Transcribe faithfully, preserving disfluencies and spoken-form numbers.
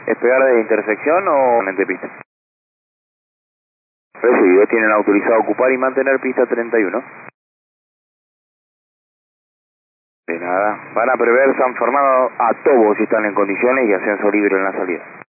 ¿Despegar de intersección o en pista? Recibido, tienen autorizado ocupar y mantener pista treinta y uno. De nada. Van a prever San Fernando a Tobo si están en condiciones y ascenso libre en la salida.